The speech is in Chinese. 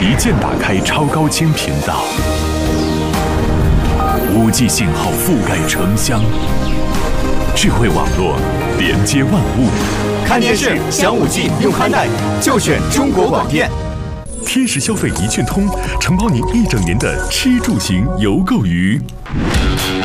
一键打开超高清频道，5G 信号覆盖城乡，智慧网络连接万物。 看电视享5G用宽带，就选中国广电。 天时消费一券通，承包您1整年的吃住行游购娱。